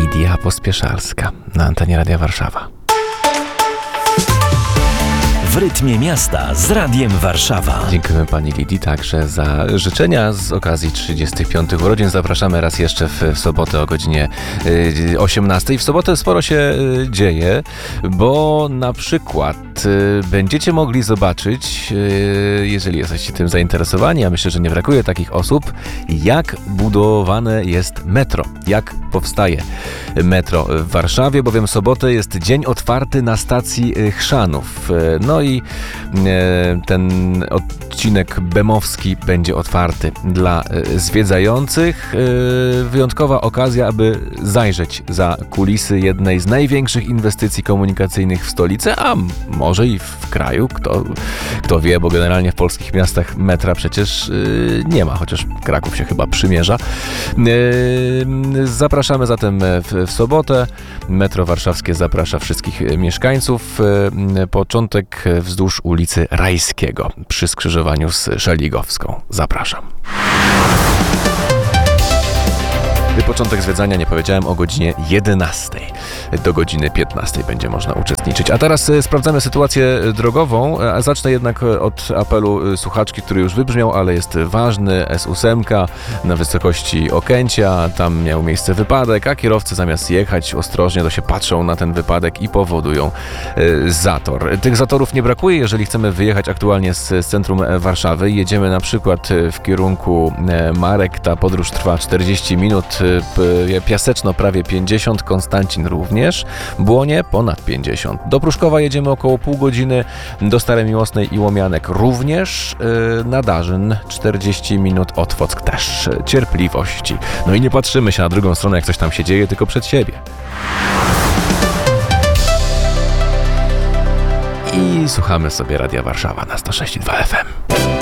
Lidia Pospieszalska na antenie Radia Warszawa. W rytmie miasta z Radiem Warszawa. Dziękujemy pani Lidii także za życzenia z okazji 35. urodzin. Zapraszamy raz jeszcze w sobotę o godzinie 18. W sobotę sporo się dzieje, bo na przykład będziecie mogli zobaczyć, jeżeli jesteście tym zainteresowani, a myślę, że nie brakuje takich osób, jak budowane jest metro, jak powstaje metro w Warszawie, bowiem w sobotę jest dzień otwarty na stacji Chrzanów. No i ten odcinek bemowski będzie otwarty dla zwiedzających. Wyjątkowa okazja, aby zajrzeć za kulisy jednej z największych inwestycji komunikacyjnych w stolicy, a może i w kraju, kto wie, bo generalnie w polskich miastach metra przecież nie ma, chociaż Kraków się chyba przymierza. Zapraszamy zatem w sobotę. Metro warszawskie zaprasza wszystkich mieszkańców. Początek wzdłuż ulicy Rajskiego przy skrzyżowaniu z Szeligowską. Zapraszam. Początek zwiedzania, nie powiedziałem, o godzinie 11. Do godziny 15 będzie można uczestniczyć. A teraz sprawdzamy sytuację drogową. Zacznę jednak od apelu słuchaczki, który już wybrzmiał, ale jest ważny. S8 na wysokości Okęcia. Tam miał miejsce wypadek, a kierowcy zamiast jechać ostrożnie, to się patrzą na ten wypadek i powodują zator. Tych zatorów nie brakuje, jeżeli chcemy wyjechać aktualnie z centrum Warszawy. Jedziemy na przykład w kierunku Marek. Ta podróż trwa 40 minut. Piaseczno prawie 50, Konstancin również, Błonie ponad 50. Do Pruszkowa jedziemy około pół godziny, do Starej Miłosnej i Łomianek również, Nadarzyn 40 minut, Otwock też. Cierpliwości. No i nie patrzymy się na drugą stronę, jak coś tam się dzieje, tylko przed siebie. I słuchamy sobie Radia Warszawa na 106,2 FM.